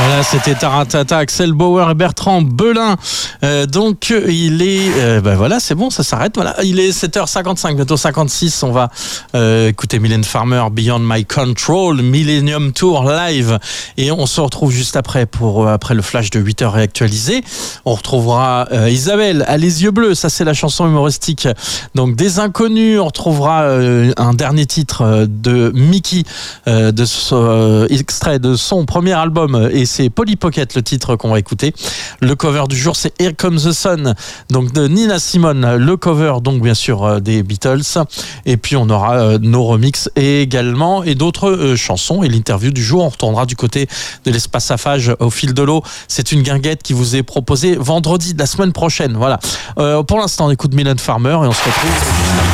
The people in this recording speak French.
Voilà, c'était Taratata, Axel Bauer et Bertrand Belin. Donc il est, voilà, c'est bon, ça s'arrête. Voilà, il est 7h55, bientôt 56. On va écouter Mylène Farmer, Beyond My Control, Millennium Tour live, et on se retrouve juste après après le flash de 8h réactualisé. On retrouvera Isabelle à Les Yeux Bleus, ça c'est la chanson humoristique. Donc des inconnus, on retrouvera un dernier titre de Mickey, extrait de son premier album, et c'est Polly Pocket le titre qu'on va écouter. Le cover du jour, c'est Here Comes the Sun, donc de Nina Simone, le cover donc bien sûr des Beatles, et puis on aura nos remixes également et d'autres chansons, et l'interview du jour. On retournera du côté de l'espace Safage au fil de l'eau. C'est une guinguette qui vous est proposée vendredi de la semaine prochaine. Voilà. Pour l'instant, on écoute Mylène Farmer et on se retrouve juste après.